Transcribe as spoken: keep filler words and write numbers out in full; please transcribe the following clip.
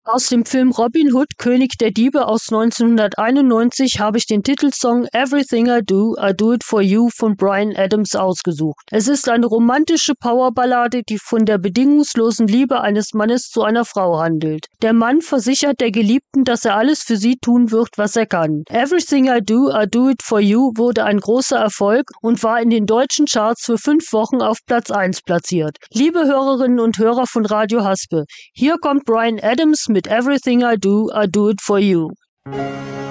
Aus dem Film Robin Hood, König der Diebe aus neunzehnhunderteinundneunzig habe ich den Titelsong Everything I Do, I Do It For You von Bryan Adams ausgesucht. Es ist eine romantische Powerballade, die von der bedingungslosen Liebe eines Mannes zu einer Frau handelt. Der Mann versichert der Geliebten, dass er alles für sie tun wird, was er kann. Everything I Do, I Do It For You wurde ein großer Erfolg und war in den deutschen Charts für fünf Wochen auf Platz eins platziert. Liebe Hörerinnen und Hörer von Radio Haspe, hier kommt Bryan Adams mit Everything I Do, I Do It For You.